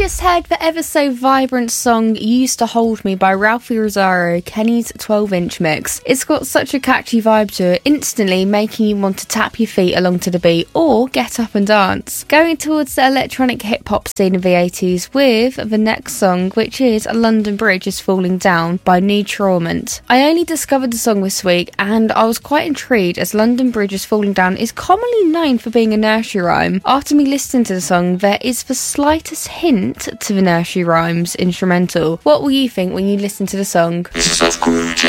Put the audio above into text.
just heard the ever so vibrant song You Used to Hold Me by Ralphie Rosario, Kenny's 12-inch mix. It's got such a catchy vibe to it, instantly making you want to tap your feet along to the beat or get up and dance. Going towards the electronic hip-hop scene of the 80s with the next song, which is London Bridge is Falling Down by Nutriment. I only discovered the song this week and I was quite intrigued, as London Bridge is Falling Down is commonly known for being a nursery rhyme. After me listening to the song, there is the slightest hint to the nursery rhymes instrumental. What will you think when you listen to the song?